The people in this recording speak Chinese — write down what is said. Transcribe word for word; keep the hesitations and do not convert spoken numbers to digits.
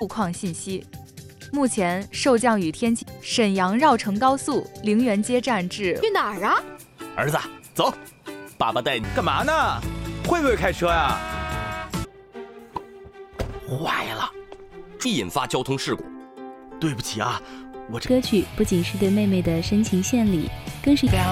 路况信息。目前受降雨天气，沈阳绕城高速陵园街站至去哪儿啊？ 儿子，走，爸爸带你。 干嘛呢？会不会开车呀？ 坏了，易引发交通事故。对不起啊，我这歌曲不仅是对妹妹的深情献礼，更是。